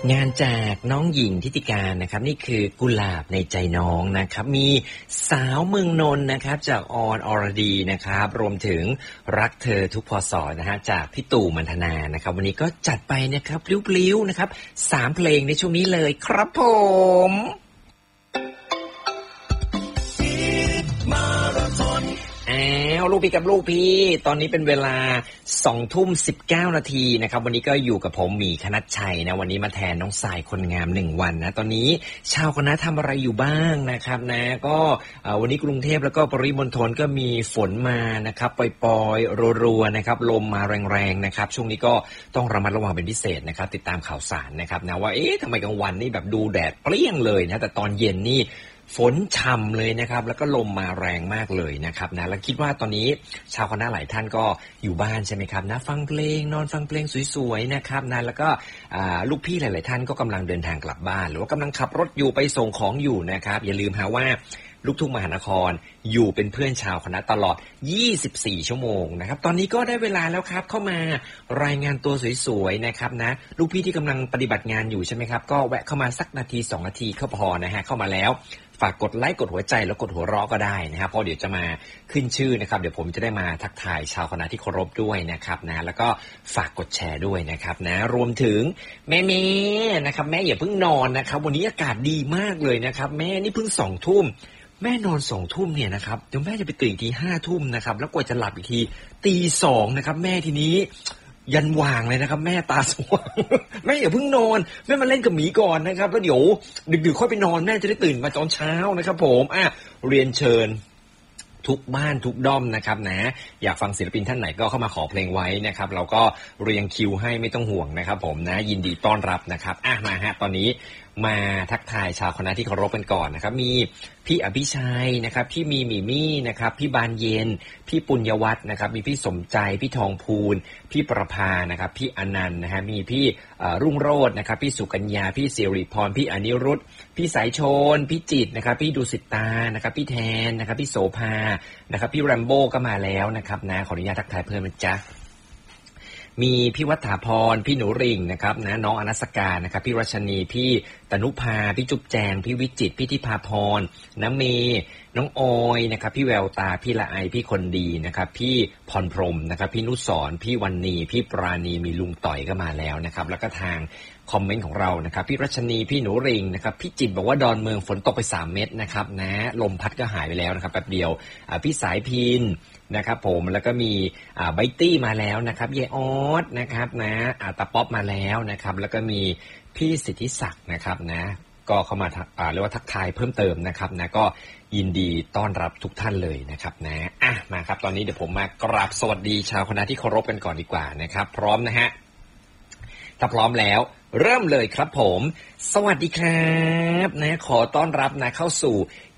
งานจากน้องหญิงทิติการนะครับนี่คือกุหลาบในใจน้องนะครับมีสาวเมืองนนท์นะครับจากออนอรดีนะครับรวมถึงรักเธอทุกพศนะฮะจากพี่ตู่มัณฑนานะครับวันนี้ก็จัดไปนะครับพลิ้วๆนะครับ3เพลงในช่วงนี้เลยครับผมลูกพี่กับลูกพี่ตอนนี้เป็นเวลา 20:19 นาทีนะครับวันนี้ก็อยู่กับผมหมีคณัชชัยนะวันนี้มาแทนน้องสายคนงาม1วันนะตอนนี้ชาวคณะทำอะไรอยู่บ้างนะครับนะก็วันนี้กรุงเทพแล้วก็ปริมณฑลก็มีฝนมานะครับปล่อยๆรัวๆนะครับลมมาแรงๆนะครับช่วงนี้ก็ต้องระมัดระวังเป็นพิเศษนะครับติดตามข่าวสารนะครับนะว่าทำไมกลางวันนี่แบบดูแดดเปรี้ยงเลยนะแต่ตอนเย็นนี่ฝนฉ่ำเลยนะครับแล้วก็ลมมาแรงมากเลยนะครับนะแล้วคิดว่าตอนนี้ชาวคณะหลายท่านก็อยู่บ้านใช่ไหมครับนะฟังเพลงนอนฟังเพลงสวยๆนะครับนะแล้วก็ลูกพี่หลายๆท่านก็กำลังเดินทางกลับบ้านหรือว่ากำลังขับรถอยู่ไปส่งของอยู่นะครับอย่าลืมฮะว่าลูกทุ่งมหานครอยู่เป็นเพื่อนชาวคณะตลอด24ชั่วโมงนะครับตอนนี้ก็ได้เวลาแล้วครับเข้ามารายงานตัวสวยๆนะครับนะลูกพี่ที่กำลังปฏิบัติงานอยู่ใช่ไหมครับก็แวะเข้ามาสักนาที2นาทีก็พอนะฮะเข้ามาแล้วฝากกดไลค์กดหัวใจแล้วกดหัวเราะก็ได้นะครับเพราะเดี๋ยวจะมาขึ้นชื่อนะครับเดี๋ยวผมจะได้มาทักทายชาวคณะที่เคารพด้วยนะครับนะแล้วก็ฝากกดแชร์ด้วยนะครับนะรวมถึงแม่นะครับแม่อย่าเพิ่งนอนนะครับวันนี้อากาศดีมากเลยนะครับแม่นี่เพิ่ง2 ทุ่มแม่นอน2 ทุ่มเนี่ยนะครับเดี๋ยวแม่จะไปตื่นอีกที5 ทุ่มนะครับแล้วกว่าจะหลับอีกทีตี2นะครับแม่ทีนี้ยันว่างเลยนะครับแม่ตาสว่างแม่อย่าเพิ่งนอนแม่มาเล่นกับหมีก่อนนะครับแล้วเดี๋ยวดึกๆค่อยไปนอนแม่จะได้ตื่นมาตอนเช้านะครับผมเรียนเชิญทุกบ้านทุกด้อมนะครับนะอยากฟังศิลปินท่านไหนก็เข้ามาขอเพลงไว้นะครับเราก็เรียงคิวให้ไม่ต้องห่วงนะครับผมนะยินดีต้อนรับนะครับมาฮะตอนนี้มาทักทายชาวคณะที่เคารพกันก่อนนะครับมีพี่อภิชัยนะครับพี่มีหมี่นะครับพี่บานเย็นพี่ปุญญวัฒน์นะครับมีพี่สมใจพี่ทองพูนพี่ประภานะครับพี่อนันต์นะฮะมีพี่รุ่งโรจน์นะครับพี่สุกัญญาพี่สิริพรพี่อนิรุตพี่สายชนพี่จิตนะครับพี่ดุสิตานะครับพี่แทนนะครับพี่โสภานะครับพี่แรมโบ้ก็มาแล้วนะครับนะขออนุญาตทักทายเพิ่มนะจ๊ะมีพี่วัฒาพรพี่หนูริ่งนะครับนะน้องอนัสกานะครับพี่รัชนีพี่ตนุภาพี่จุ๊บแจงพี่วิจิตรพี่ทิพาพรน้ำเมน้องออยนะครับพี่แววตาพี่ละไอพี่คนดีนะครับพี่พรพรหมนะครับพี่นุสรพี่วันนีพี่ปราณีมีลุงต่อยก็มาแล้วนะครับแล้วก็ทางคอมเมนต์ของเรานะครับพี่รัชนีพี่หนูริ่งนะครับพี่จิตบอกว่าดอนเมืองฝนตกไป3 เม็ดนะครับนะลมพัดก็หายไปแล้วนะครับแป๊บเดียวพี่สายพินนะครับผมแล้วก็มีไบตี้มาแล้วนะครับเยออสนะครับนะตาป๊อปมาแล้วนะครับแล้วก็มีพี่สิทธิศักดิ์นะครับนะก็เข้ามาเรียกว่าทักทายเพิ่มเติมนะครับนะก็ยินดีต้อนรับทุกท่านเลยนะครับนะมาครับตอนนี้เดี๋ยวผมมากราบสวัสดีชาวคณะที่เคารพกันก่อนดีกว่านะครับพร้อมนะฮะถ้าพร้อมแล้วเริ่มเลยครับผมสวัสดีครับนะขอต้อนรับนะเข้าสู่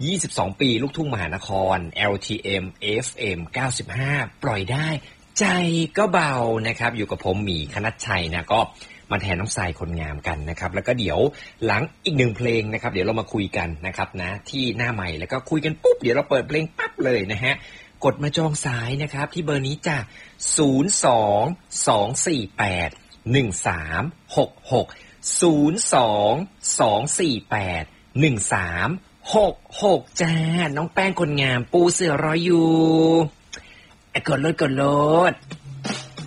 22ปีลูกทุ่งมหานคร LTM FM 95ปล่อยได้ใจก็เบานะครับอยู่กับผมหมีคณัชชัยนะก็มาแทนน้องทรายคนงามกันนะครับแล้วก็เดี๋ยวหลังอีก1เพลงนะครับเดี๋ยวเรามาคุยกันนะครับนะที่หน้าใหม่แล้วก็คุยกันปุ๊บเดี๋ยวเราเปิดเพลงปั๊บเลยนะฮะกดมาจองสายนะครับที่เบอร์นี้จ้ะ022481366 022481366จ้าน้องแป้งคนงามปูเสือรออยู่กดโลด